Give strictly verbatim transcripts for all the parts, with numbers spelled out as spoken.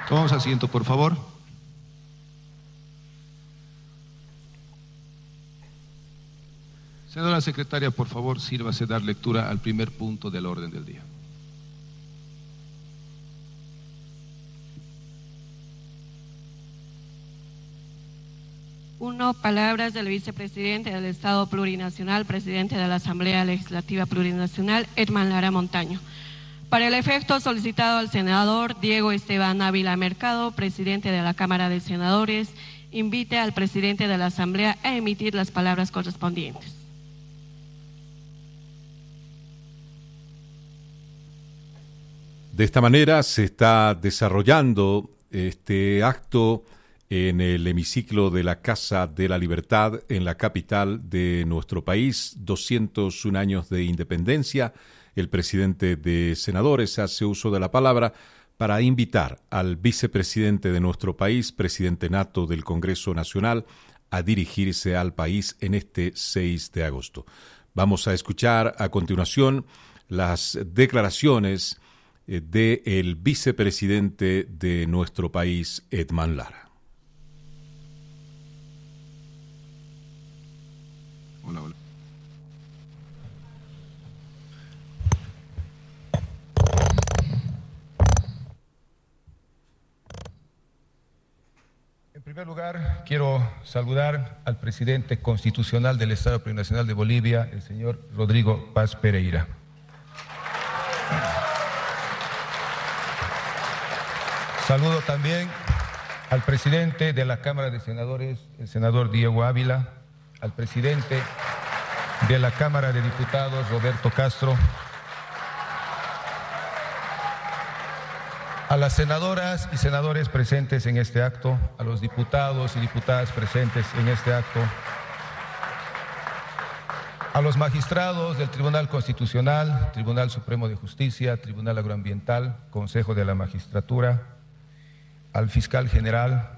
Tomamos asiento, por favor. Señora secretaria, por favor, sírvase dar lectura al primer punto del orden del día. Uno, palabras del vicepresidente del Estado Plurinacional, presidente de la Asamblea Legislativa Plurinacional, Edman Lara Montaño. Para el efecto solicitado al senador Diego Esteban Ávila Mercado, presidente de la Cámara de Senadores, invite al presidente de la Asamblea a emitir las palabras correspondientes. De esta manera se está desarrollando este acto en el hemiciclo de la Casa de la Libertad en la capital de nuestro país, doscientos un años de independencia. El presidente de senadores hace uso de la palabra para invitar al vicepresidente de nuestro país, presidente nato del Congreso Nacional, a dirigirse al país en este seis de agosto. Vamos a escuchar a continuación las declaraciones del vicepresidente de nuestro país, Edman Lara. Hola, hola. En primer lugar, quiero saludar al presidente constitucional del Estado Plurinacional de Bolivia, el señor Rodrigo Paz Pereira. Saludo también al presidente de la Cámara de Senadores, el senador Diego Ávila, al presidente de la Cámara de Diputados, Roberto Castro, a las senadoras y senadores presentes en este acto, a los diputados y diputadas presentes en este acto, a los magistrados del Tribunal Constitucional, Tribunal Supremo de Justicia, Tribunal Agroambiental, Consejo de la Magistratura, al fiscal general,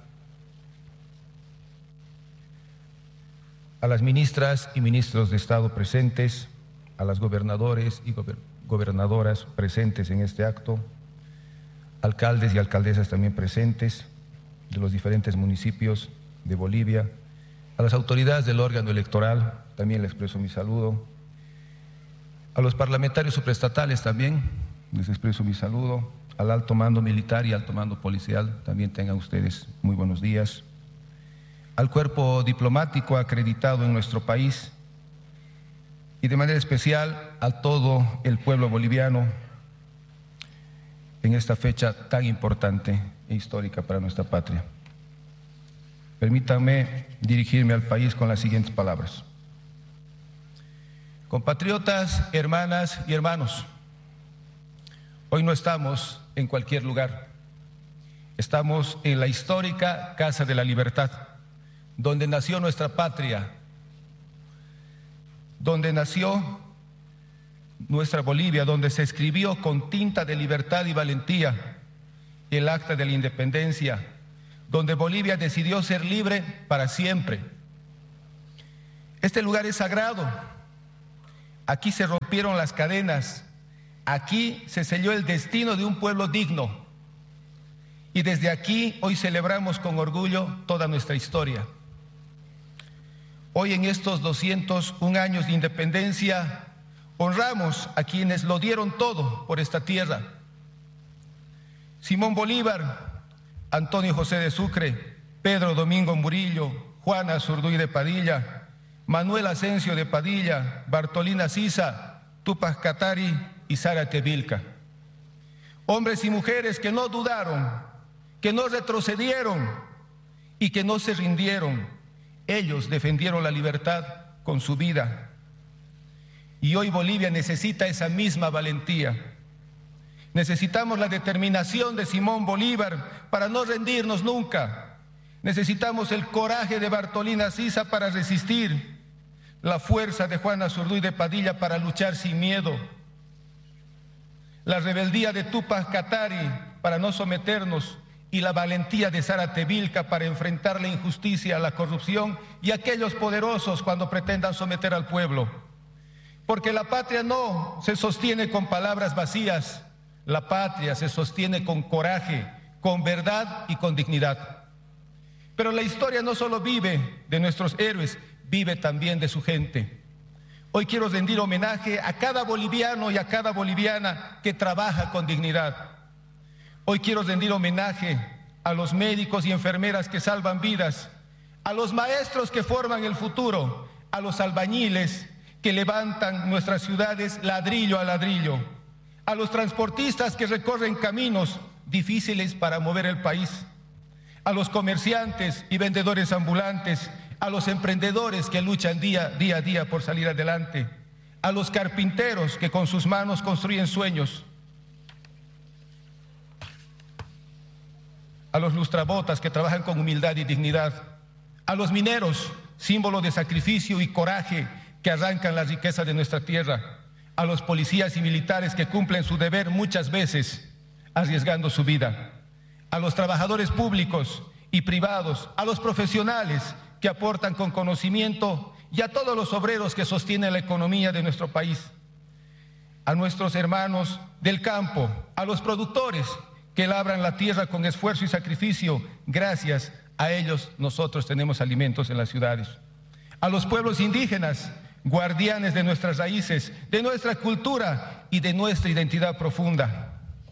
a las ministras y ministros de Estado presentes, a las gobernadores y gobernadoras presentes en este acto, alcaldes y alcaldesas también presentes de los diferentes municipios de Bolivia, a las autoridades del órgano electoral, también les expreso mi saludo, a los parlamentarios supraestatales también les expreso mi saludo, al alto mando militar y alto mando policial, también tengan ustedes muy buenos días, al cuerpo diplomático acreditado en nuestro país y de manera especial a todo el pueblo boliviano en esta fecha tan importante e histórica para nuestra patria. Permítanme dirigirme al país con las siguientes palabras. Compatriotas, hermanas y hermanos, hoy no estamos en cualquier lugar. Estamos en la histórica Casa de la Libertad, donde nació nuestra patria, donde nació nuestra Bolivia, donde se escribió con tinta de libertad y valentía el Acta de la Independencia, donde Bolivia decidió ser libre para siempre. Este lugar es sagrado. Aquí se rompieron las cadenas. Aquí se selló el destino de un pueblo digno. Y desde aquí hoy celebramos con orgullo toda nuestra historia. Hoy en estos doscientos un años de independencia honramos a quienes lo dieron todo por esta tierra. Simón Bolívar, Antonio José de Sucre, Pedro Domingo Murillo, Juana Zurduy de Padilla, Manuel Asensio de Padilla, Bartolina Sisa, Tupac Katari y Zárate Vilca. Hombres y mujeres que no dudaron, que no retrocedieron y que no se rindieron. Ellos defendieron la libertad con su vida. Y hoy Bolivia necesita esa misma valentía. Necesitamos la determinación de Simón Bolívar para no rendirnos nunca. Necesitamos el coraje de Bartolina Sisa para resistir, la fuerza de Juana Zurduy de Padilla para luchar sin miedo, la rebeldía de Tupac Katari para no someternos y la valentía de Zárate Vilca para enfrentar la injusticia, la corrupción y aquellos poderosos cuando pretendan someter al pueblo. Porque la patria no se sostiene con palabras vacías, la patria se sostiene con coraje, con verdad y con dignidad. Pero la historia no solo vive de nuestros héroes, vive también de su gente. Hoy quiero rendir homenaje a cada boliviano y a cada boliviana que trabaja con dignidad. Hoy quiero rendir homenaje a los médicos y enfermeras que salvan vidas, a los maestros que forman el futuro, a los albañiles que levantan nuestras ciudades ladrillo a ladrillo, a los transportistas que recorren caminos difíciles para mover el país, a los comerciantes y vendedores ambulantes, a los emprendedores que luchan día, día a día por salir adelante, a los carpinteros que con sus manos construyen sueños, a los lustrabotas que trabajan con humildad y dignidad, a los mineros, símbolo de sacrificio y coraje que arrancan la riqueza de nuestra tierra, a los policías y militares que cumplen su deber muchas veces arriesgando su vida, a los trabajadores públicos y privados, a los profesionales que aportan con conocimiento y a todos los obreros que sostienen la economía de nuestro país, a nuestros hermanos del campo, a los productores que labran la tierra con esfuerzo y sacrificio. Gracias a ellos nosotros tenemos alimentos en las ciudades, a los pueblos indígenas, guardianes de nuestras raíces, de nuestra cultura y de nuestra identidad profunda,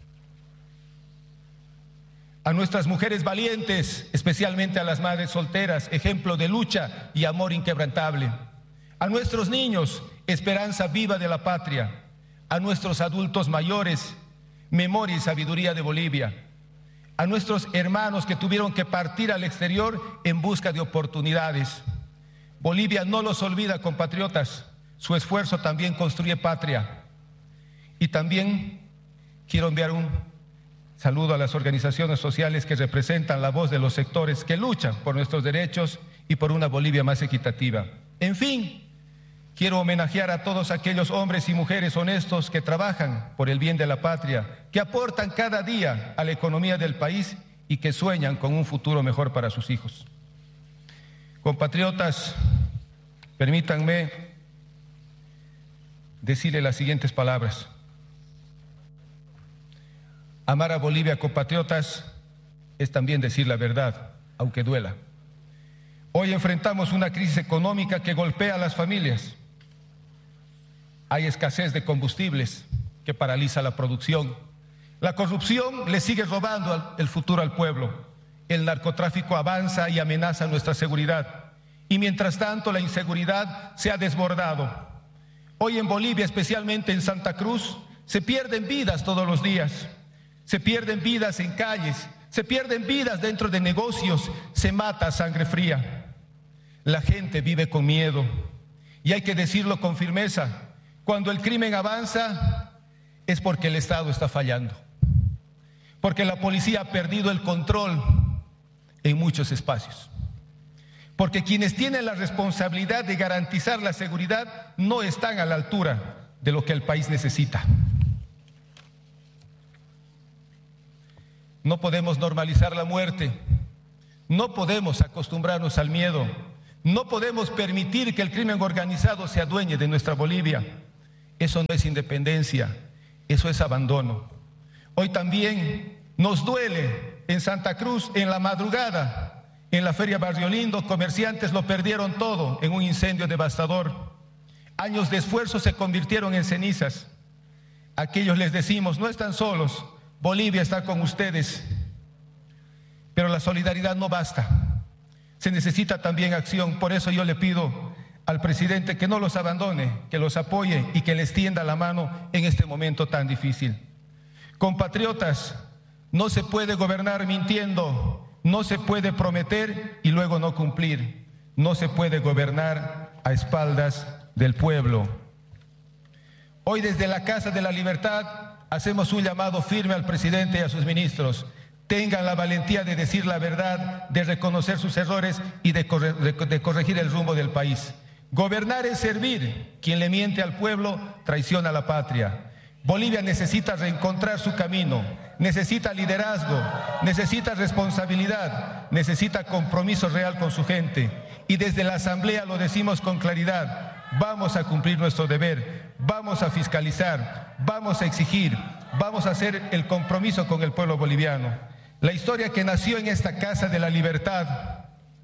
a nuestras mujeres valientes, especialmente a las madres solteras, ejemplo de lucha y amor inquebrantable, a nuestros niños, esperanza viva de la patria, a nuestros adultos mayores, memoria y sabiduría de Bolivia, a nuestros hermanos que tuvieron que partir al exterior en busca de oportunidades. Bolivia no los olvida, compatriotas, su esfuerzo también construye patria. Y también quiero enviar un saludo a las organizaciones sociales que representan la voz de los sectores que luchan por nuestros derechos y por una Bolivia más equitativa. En fin, quiero homenajear a todos aquellos hombres y mujeres honestos que trabajan por el bien de la patria, que aportan cada día a la economía del país y que sueñan con un futuro mejor para sus hijos. Compatriotas, permítanme decirle las siguientes palabras. Amar a Bolivia, compatriotas, es también decir la verdad, aunque duela. Hoy enfrentamos una crisis económica que golpea a las familias. Hay escasez de combustibles que paraliza la producción. La corrupción le sigue robando el futuro al pueblo. El narcotráfico avanza y amenaza nuestra seguridad. Y mientras tanto la inseguridad se ha desbordado. Hoy en Bolivia, especialmente en Santa Cruz, se pierden vidas todos los días. Se pierden vidas en calles, se pierden vidas dentro de negocios, se mata a sangre fría. La gente vive con miedo y hay que decirlo con firmeza. Cuando el crimen avanza es porque el Estado está fallando, porque la policía ha perdido el control en muchos espacios, porque quienes tienen la responsabilidad de garantizar la seguridad no están a la altura de lo que el país necesita. No podemos normalizar la muerte, no podemos acostumbrarnos al miedo, no podemos permitir que el crimen organizado se adueñe de nuestra Bolivia. Eso no es independencia, eso es abandono. Hoy también nos duele en Santa Cruz, en la madrugada, en la Feria Barrio Lindo, comerciantes lo perdieron todo en un incendio devastador. Años de esfuerzo se convirtieron en cenizas. A aquellos les decimos, no están solos, Bolivia está con ustedes, pero la solidaridad no basta, se necesita también acción. Por eso yo le pido al presidente que no los abandone, que los apoye y que les tienda la mano en este momento tan difícil. Compatriotas, no se puede gobernar mintiendo, no se puede prometer y luego no cumplir, no se puede gobernar a espaldas del pueblo. Hoy desde la Casa de la Libertad hacemos un llamado firme al presidente y a sus ministros. Tengan la valentía de decir la verdad, de reconocer sus errores y de, corre, de corregir el rumbo del país. Gobernar es servir. Quien le miente al pueblo traiciona a la patria. Bolivia necesita reencontrar su camino, necesita liderazgo, necesita responsabilidad, necesita compromiso real con su gente. Y desde la Asamblea lo decimos con claridad. Vamos a cumplir nuestro deber, vamos a fiscalizar, vamos a exigir, vamos a hacer el compromiso con el pueblo boliviano. La historia que nació en esta Casa de la Libertad,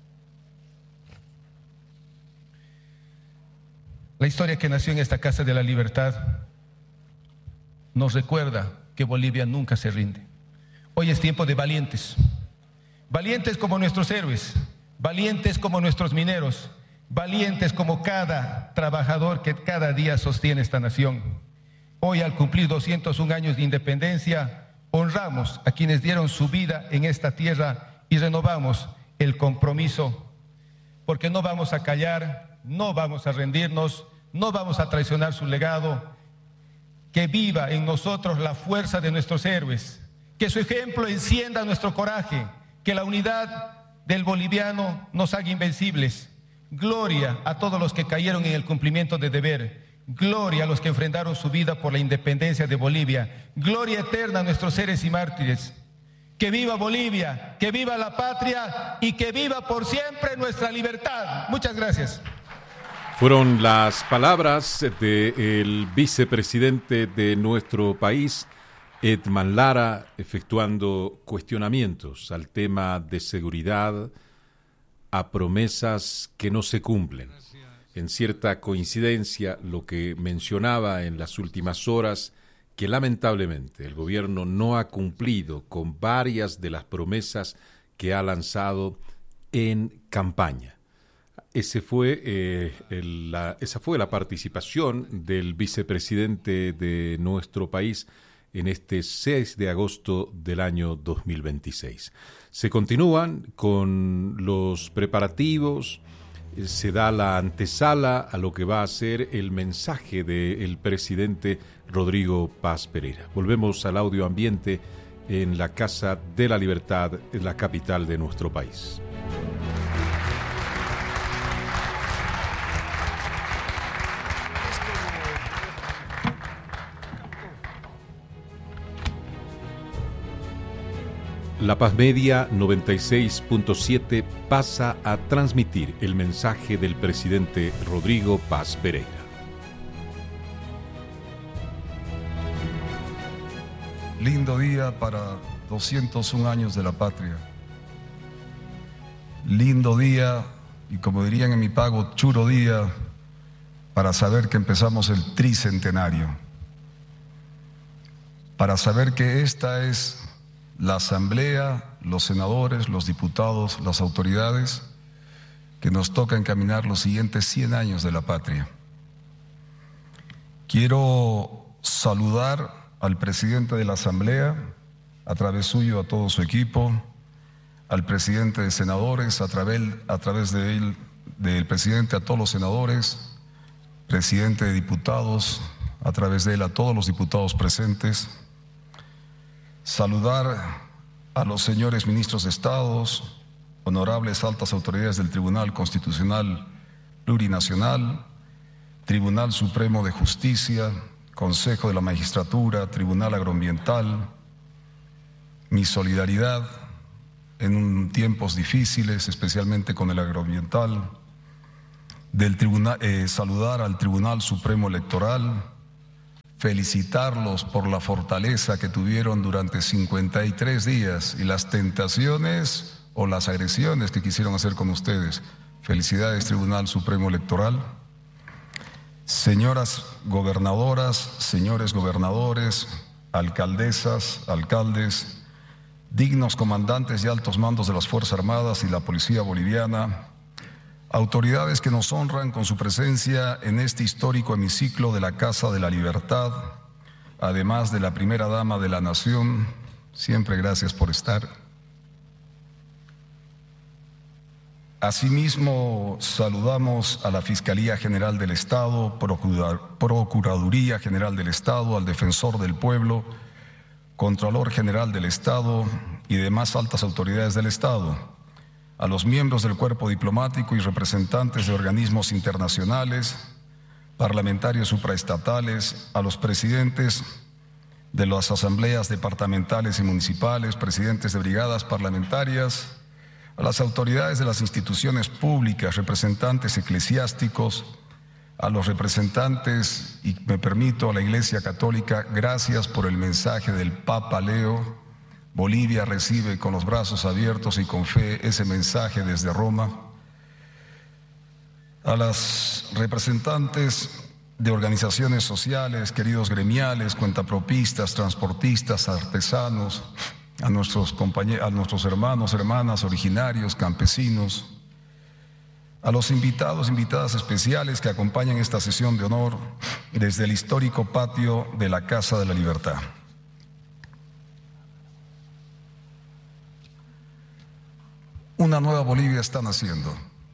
la historia que nació en esta Casa de la Libertad nos recuerda que Bolivia nunca se rinde. Hoy es tiempo de valientes, valientes como nuestros héroes, valientes como nuestros mineros, valientes como cada trabajador que cada día sostiene esta nación. Hoy, al cumplir doscientos un años de independencia, honramos a quienes dieron su vida en esta tierra y renovamos el compromiso, porque no vamos a callar, no vamos a rendirnos, no vamos a traicionar su legado. Que viva en nosotros la fuerza de nuestros héroes, que su ejemplo encienda nuestro coraje, que la unidad del boliviano nos haga invencibles. Gloria a todos los que cayeron en el cumplimiento de deber. Gloria a los que enfrentaron su vida por la independencia de Bolivia. Gloria eterna a nuestros seres y mártires. Que viva Bolivia, que viva la patria y que viva por siempre nuestra libertad. Muchas gracias. Fueron las palabras del vicepresidente de nuestro país, Edman Lara, efectuando cuestionamientos al tema de seguridad, a promesas que no se cumplen. En cierta coincidencia, lo que mencionaba en las últimas horas, que lamentablemente el gobierno no ha cumplido con varias de las promesas que ha lanzado en campaña. Ese fue, eh, el, la, esa fue la participación del vicepresidente de nuestro país en este seis de agosto del año dos mil veintiséis. Se continúan con los preparativos, se da la antesala a lo que va a ser el mensaje del presidente Rodrigo Paz Pereira. Volvemos al audio ambiente en la Casa de la Libertad, en la capital de nuestro país. La Paz Media noventa y seis punto siete pasa a transmitir el mensaje del presidente Rodrigo Paz Pereira. Lindo día para doscientos un años de la patria. Lindo día, y como dirían en mi pago, churo día, para saber que empezamos el tricentenario. Para saber que esta es la Asamblea, los senadores, los diputados, las autoridades, que nos toca encaminar los siguientes cien años de la patria. Quiero saludar al presidente de la Asamblea, a través suyo a todo su equipo, al presidente de senadores, a través, a través de él, del presidente a todos los senadores, presidente de diputados, a través de él a todos los diputados presentes. Saludar a los señores ministros de Estados, honorables altas autoridades del Tribunal Constitucional Plurinacional, Tribunal Supremo de Justicia, Consejo de la Magistratura, Tribunal Agroambiental. Mi solidaridad en tiempos difíciles, especialmente con el agroambiental. Del tribunal, eh, saludar al Tribunal Supremo Electoral, felicitarlos por la fortaleza que tuvieron durante cincuenta y tres días y las tentaciones o las agresiones que quisieron hacer con ustedes. Felicidades, Tribunal Supremo Electoral. Señoras gobernadoras, señores gobernadores, alcaldesas, alcaldes, dignos comandantes y altos mandos de las Fuerzas Armadas y la Policía Boliviana, autoridades que nos honran con su presencia en este histórico hemiciclo de la Casa de la Libertad, además de la primera dama de la Nación, siempre gracias por estar. Asimismo, saludamos a la Fiscalía General del Estado, Procuraduría General del Estado, al Defensor del Pueblo, Contralor General del Estado y demás altas autoridades del Estado, a los miembros del cuerpo diplomático y representantes de organismos internacionales, parlamentarios supraestatales, a los presidentes de las asambleas departamentales y municipales, presidentes de brigadas parlamentarias, a las autoridades de las instituciones públicas, representantes eclesiásticos, a los representantes, y me permito, a la Iglesia Católica, gracias por el mensaje del Papa Leo, Bolivia recibe con los brazos abiertos y con fe ese mensaje desde Roma. A las representantes de organizaciones sociales, queridos gremiales, cuentapropistas, transportistas, artesanos, a nuestros compañeros, a nuestros hermanos, hermanas, originarios, campesinos, a los invitados, invitadas especiales que acompañan esta sesión de honor desde el histórico patio de la Casa de la Libertad. Una nueva Bolivia está naciendo.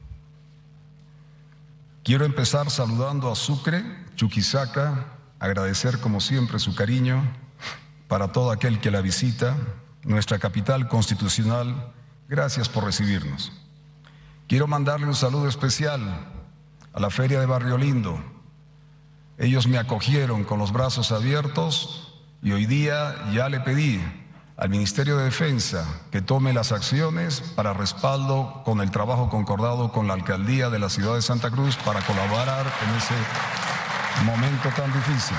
Quiero empezar saludando a Sucre, Chuquisaca, agradecer como siempre su cariño para todo aquel que la visita, nuestra capital constitucional. Gracias por recibirnos. Quiero mandarle un saludo especial a la Feria de Barrio Lindo. Ellos me acogieron con los brazos abiertos y hoy día ya le pedí al Ministerio de Defensa que tome las acciones para respaldo con el trabajo concordado con la Alcaldía de la ciudad de Santa Cruz para colaborar en ese momento tan difícil.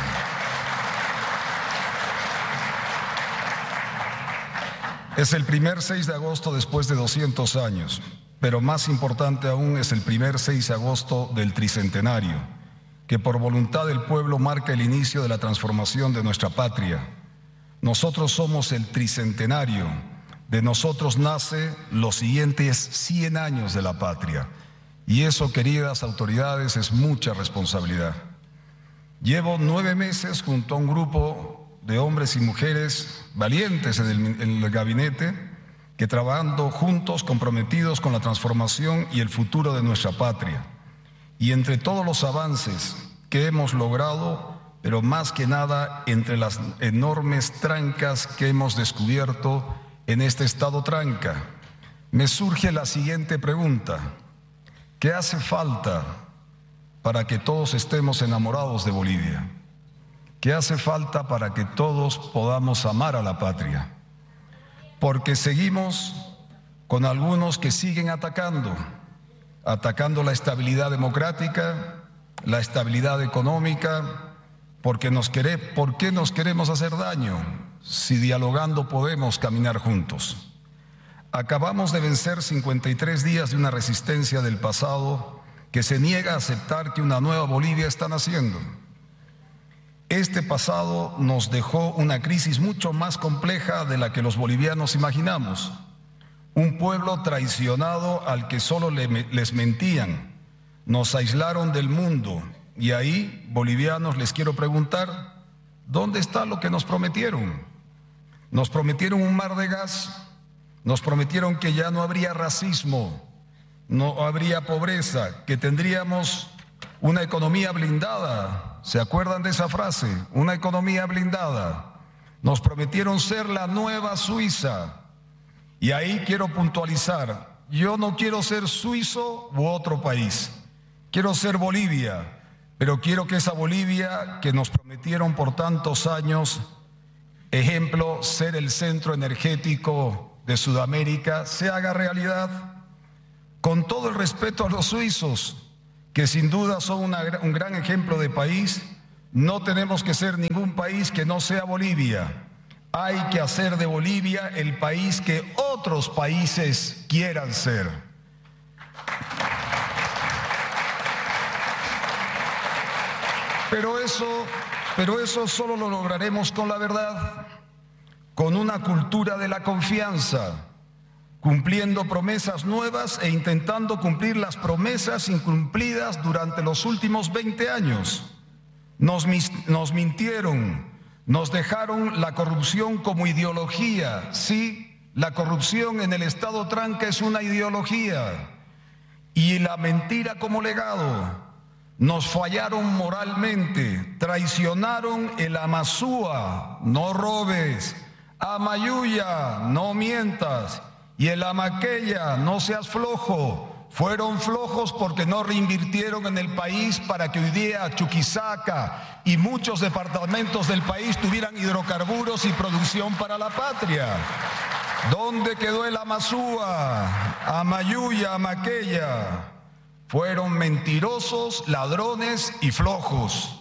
Es el primer seis de agosto después de doscientos años, pero más importante aún es el primer seis de agosto del tricentenario, que por voluntad del pueblo marca el inicio de la transformación de nuestra patria. Nosotros somos el tricentenario, de nosotros nace los siguientes cien años de la patria. Y eso, queridas autoridades, es mucha responsabilidad. Llevo nueve meses junto a un grupo de hombres y mujeres valientes en el, en el gabinete, que trabajando juntos, comprometidos con la transformación y el futuro de nuestra patria. Y entre todos los avances que hemos logrado, pero más que nada entre las enormes trancas que hemos descubierto en este estado tranca, me surge la siguiente pregunta: ¿qué hace falta para que todos estemos enamorados de Bolivia? ¿Qué hace falta para que todos podamos amar a la patria? Porque seguimos con algunos que siguen atacando, atacando la estabilidad democrática, la estabilidad económica. Porque nos quere, ¿Por qué nos queremos hacer daño si dialogando podemos caminar juntos? Acabamos de vencer cincuenta y tres días de una resistencia del pasado que se niega a aceptar que una nueva Bolivia está naciendo. Este pasado nos dejó una crisis mucho más compleja de la que los bolivianos imaginamos. Un pueblo traicionado al que solo le, les mentían, nos aislaron del mundo. Y ahí, bolivianos, les quiero preguntar, ¿dónde está lo que nos prometieron? Nos prometieron un mar de gas, nos prometieron que ya no habría racismo, no habría pobreza, que tendríamos una economía blindada. ¿Se acuerdan de esa frase? Una economía blindada. Nos prometieron ser la nueva Suiza. Y ahí quiero puntualizar, yo no quiero ser suizo u otro país, quiero ser Bolivia. Pero quiero que esa Bolivia que nos prometieron por tantos años, ejemplo, ser el centro energético de Sudamérica, se haga realidad. Con todo el respeto a los suizos, que sin duda son una, un gran ejemplo de país, no tenemos que ser ningún país que no sea Bolivia. Hay que hacer de Bolivia el país que otros países quieran ser. Pero eso, pero eso solo lo lograremos con la verdad, con una cultura de la confianza, cumpliendo promesas nuevas e intentando cumplir las promesas incumplidas durante los últimos veinte años. Nos, nos mintieron, nos dejaron la corrupción como ideología. Sí, la corrupción en el Estado tranca es una ideología, y la mentira como legado. Nos fallaron moralmente, traicionaron el Amazúa, no robes, Amayuya, no mientas, y el Amaqueya, no seas flojo. Fueron flojos porque no reinvirtieron en el país para que hoy día Chuquisaca y muchos departamentos del país tuvieran hidrocarburos y producción para la patria. ¿Dónde quedó el Amazúa, Amayuya, Amaqueya? Fueron mentirosos, ladrones y flojos.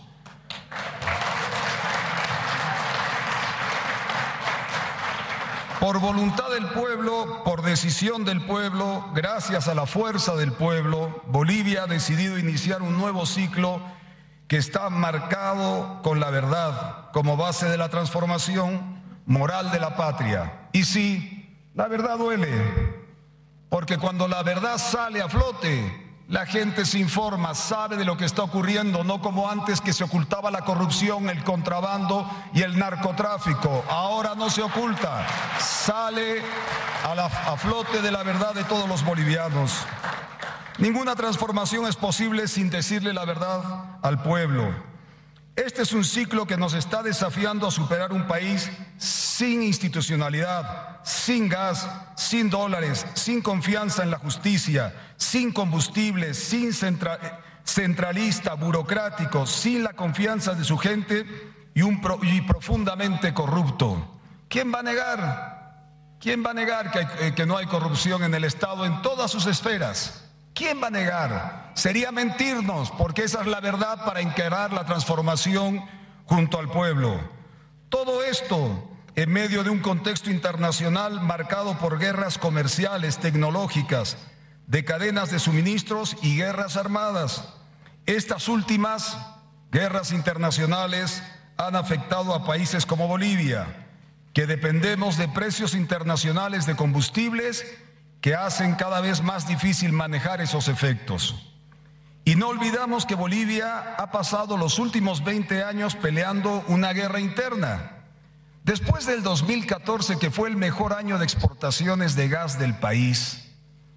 por voluntad del pueblo, por decisión del pueblo, gracias a la fuerza del pueblo, Bolivia ha decidido iniciar un nuevo ciclo que está marcado con la verdad como base de la transformación moral de la patria. Y sí, la verdad duele, porque cuando la verdad sale a flote, la gente se informa, sabe de lo que está ocurriendo, no como antes que se ocultaba la corrupción, el contrabando y el narcotráfico. Ahora no se oculta, sale a, la, a flote de la verdad de todos los bolivianos. Ninguna transformación es posible sin decirle la verdad al pueblo. Este es un ciclo que nos está desafiando a superar un país sin institucionalidad, sin gas, sin dólares, sin confianza en la justicia, sin combustibles, sin centra, centralista, burocrático, sin la confianza de su gente y, un pro, y profundamente corrupto. ¿Quién va a negar? ¿Quién va a negar que, hay, que no hay corrupción en el Estado en todas sus esferas? ¿Quién va a negar? Sería mentirnos, porque esa es la verdad para encarar la transformación junto al pueblo. Todo esto en medio de un contexto internacional marcado por guerras comerciales, tecnológicas, de cadenas de suministros y guerras armadas. Estas últimas guerras internacionales han afectado a países como Bolivia, que dependemos de precios internacionales de combustibles que hacen cada vez más difícil manejar esos efectos. Y no olvidamos que Bolivia ha pasado los últimos veinte años peleando una guerra interna. Después del dos mil catorce, que fue el mejor año de exportaciones de gas del país,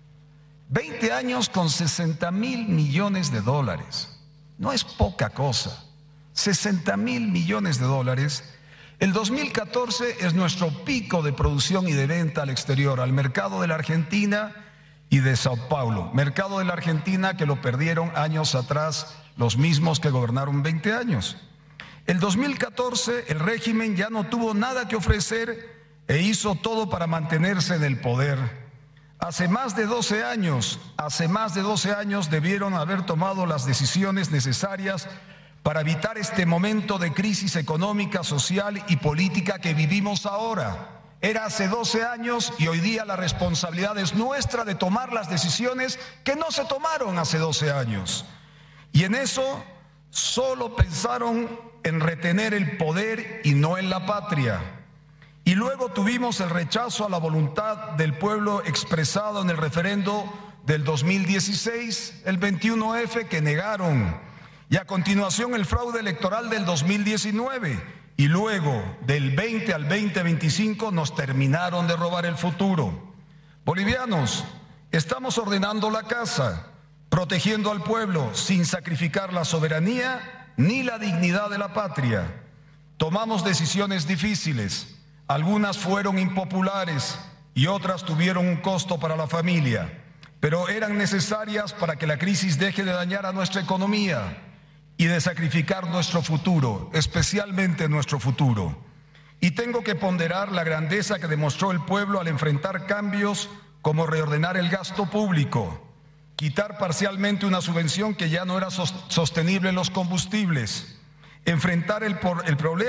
veinte años con sesenta mil millones de dólares. No es poca cosa, sesenta mil millones de dólares. El dos mil catorce es nuestro pico de producción y de venta al exterior, al mercado de la Argentina y de Sao Paulo. Mercado de la Argentina que lo perdieron años atrás los mismos que gobernaron veinte años. El dos mil catorce el régimen ya no tuvo nada que ofrecer e hizo todo para mantenerse en el poder. Hace más de doce años, hace más de doce años debieron haber tomado las decisiones necesarias para evitar este momento de crisis económica, social y política que vivimos ahora. Era hace doce años y hoy día la responsabilidad es nuestra de tomar las decisiones que no se tomaron hace doce años. Y en eso solo pensaron en retener el poder y no en la patria. Y luego tuvimos el rechazo a la voluntad del pueblo expresado en el referendo del dos mil dieciséis, el veintiuno efe, que negaron. Y a continuación el fraude electoral del dos mil diecinueve. Y luego del veinte al veinte veinticinco nos terminaron de robar el futuro. Bolivianos, estamos ordenando la casa, protegiendo al pueblo sin sacrificar la soberanía ni la dignidad de la patria. Tomamos decisiones difíciles. Algunas fueron impopulares y otras tuvieron un costo para la familia, pero eran necesarias para que la crisis deje de dañar a nuestra economía y de sacrificar nuestro futuro, especialmente nuestro futuro. Y tengo que ponderar la grandeza que demostró el pueblo al enfrentar cambios como reordenar el gasto público, quitar parcialmente una subvención que ya no era sostenible en los combustibles, enfrentar el, por, el problema